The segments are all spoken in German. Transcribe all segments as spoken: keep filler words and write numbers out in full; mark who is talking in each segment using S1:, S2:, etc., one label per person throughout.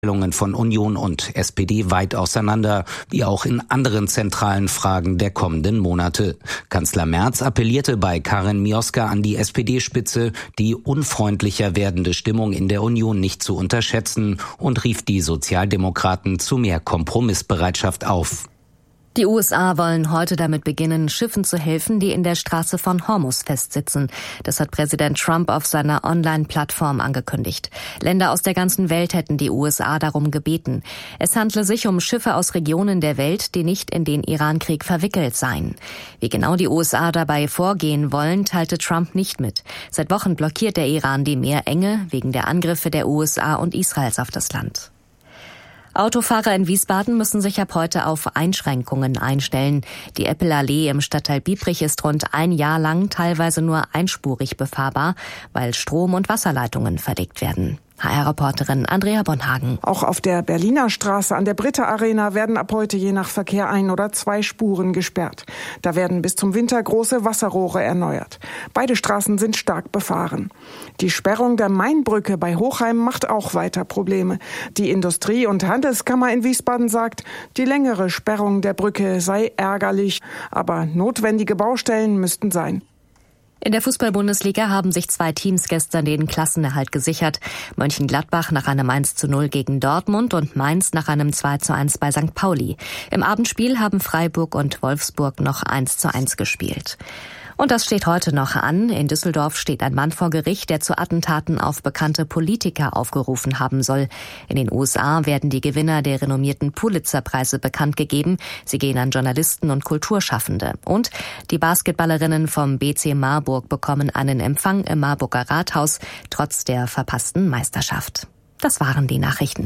S1: Von Union und S P D weit auseinander, wie auch in anderen zentralen Fragen der kommenden Monate. Kanzler Merz appellierte bei Karin Mioska an die S P D-Spitze, die unfreundlicher werdende Stimmung in der Union nicht zu unterschätzen und rief die Sozialdemokraten zu mehr Kompromissbereitschaft auf.
S2: Die U S A wollen heute damit beginnen, Schiffen zu helfen, die in der Straße von Hormuz festsitzen. Das hat Präsident Trump auf seiner Online-Plattform angekündigt. Länder aus der ganzen Welt hätten die U S A darum gebeten. Es handle sich um Schiffe aus Regionen der Welt, die nicht in den Irankrieg verwickelt seien. Wie genau die U S A dabei vorgehen wollen, teilte Trump nicht mit. Seit Wochen blockiert der Iran die Meerenge wegen der Angriffe der U S A und Israels auf das Land. Autofahrer in Wiesbaden müssen sich ab heute auf Einschränkungen einstellen. Die Eppelallee im Stadtteil Biebrich ist rund ein Jahr lang teilweise nur einspurig befahrbar, weil Strom- und Wasserleitungen verlegt werden. H R-Reporterin Andrea Bonhagen.
S3: Auch auf der Berliner Straße an der Britta Arena werden ab heute je nach Verkehr ein oder zwei Spuren gesperrt. Da werden bis zum Winter große Wasserrohre erneuert. Beide Straßen sind stark befahren. Die Sperrung der Mainbrücke bei Hochheim macht auch weiter Probleme. Die Industrie- und Handelskammer in Wiesbaden sagt, die längere Sperrung der Brücke sei ärgerlich, aber notwendige Baustellen müssten sein.
S2: In der Fußball-Bundesliga haben sich zwei Teams gestern den Klassenerhalt gesichert. Mönchengladbach nach einem eins zu null gegen Dortmund und Mainz nach einem zwei zu eins bei Sankt Pauli. Im Abendspiel haben Freiburg und Wolfsburg noch eins zu eins gespielt. Und das steht heute noch an. In Düsseldorf steht ein Mann vor Gericht, der zu Attentaten auf bekannte Politiker aufgerufen haben soll. In den U S A werden die Gewinner der renommierten Pulitzer-Preise bekannt gegeben. Sie gehen an Journalisten und Kulturschaffende. Und die Basketballerinnen vom B C Marburg bekommen einen Empfang im Marburger Rathaus, trotz der verpassten Meisterschaft. Das waren die Nachrichten.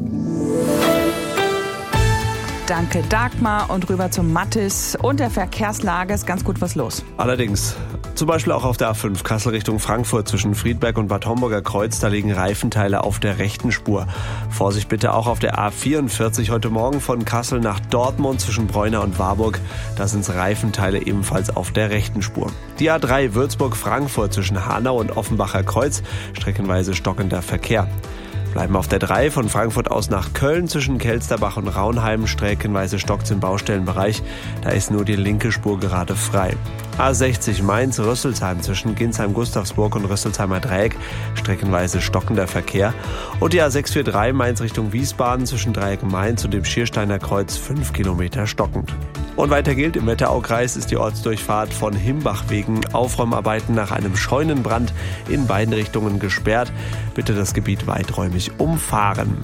S4: Danke, Dagmar. Und rüber zum Mathis und der Verkehrslage. Ist ganz gut was los.
S5: Allerdings, zum Beispiel auch auf der A fünf Kassel Richtung Frankfurt zwischen Friedberg und Bad Homburger Kreuz, da liegen Reifenteile auf der rechten Spur. Vorsicht bitte auch auf der A vierundvierzig heute Morgen von Kassel nach Dortmund zwischen Breuna und Warburg. Da sind Reifenteile ebenfalls auf der rechten Spur. Die A drei Würzburg-Frankfurt zwischen Hanau und Offenbacher Kreuz, streckenweise stockender Verkehr. Bleiben auf der drei von Frankfurt aus nach Köln zwischen Kelsterbach und Raunheim. Streckenweise stockt's im Baustellenbereich. Da ist nur die linke Spur gerade frei. A sechzig Mainz-Rüsselsheim zwischen Ginsheim-Gustavsburg und Rüsselsheimer Dreieck. Streckenweise stockender Verkehr. Und die A sechs vier drei Mainz Richtung Wiesbaden zwischen Dreieck Mainz und dem Schiersteiner Kreuz fünf Kilometer stockend. Und weiter gilt, im Wetteraukreis ist die Ortsdurchfahrt von Himbach wegen Aufräumarbeiten nach einem Scheunenbrand in beiden Richtungen gesperrt. Bitte das Gebiet weiträumig umfahren.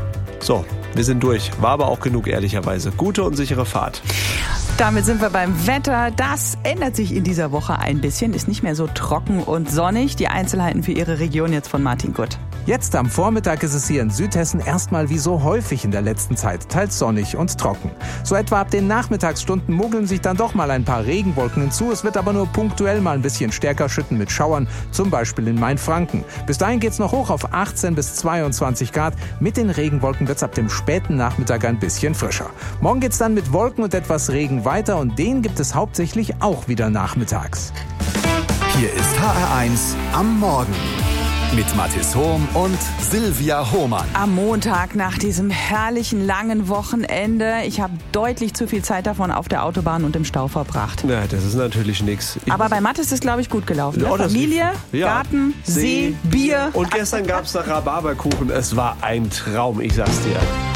S5: So, wir sind durch. War aber auch genug, ehrlicherweise. Gute und sichere Fahrt.
S4: Damit sind wir beim Wetter. Das ändert sich in dieser Woche ein bisschen. Ist nicht mehr so trocken und sonnig. Die Einzelheiten für Ihre Region jetzt von Martin Gutt.
S6: Jetzt am Vormittag ist es hier in Südhessen erstmal wie so häufig in der letzten Zeit, teils sonnig und trocken. So etwa ab den Nachmittagsstunden mogeln sich dann doch mal ein paar Regenwolken hinzu. Es wird aber nur punktuell mal ein bisschen stärker schütten mit Schauern, zum Beispiel in Mainfranken. Bis dahin geht's noch hoch auf achtzehn bis zweiundzwanzig Grad. Mit den Regenwolken wird's ab dem späten Nachmittag ein bisschen frischer. Morgen geht's dann mit Wolken und etwas Regen weiter und den gibt es hauptsächlich auch wieder nachmittags.
S7: Hier ist H R eins am Morgen. Mit Mathis Hohm und Silvia Hohmann.
S4: Am Montag nach diesem herrlichen langen Wochenende. Ich habe deutlich zu viel Zeit davon auf der Autobahn und im Stau verbracht.
S5: Ja, das ist natürlich nichts.
S4: Aber bei Mathis ist es, glaube ich, gut gelaufen.
S5: Ja,
S4: ne? Familie,
S5: ja.
S4: Garten, See,
S5: See,
S4: Bier.
S5: Und gestern gab es noch Rhabarberkuchen. Es war ein Traum, ich sag's dir.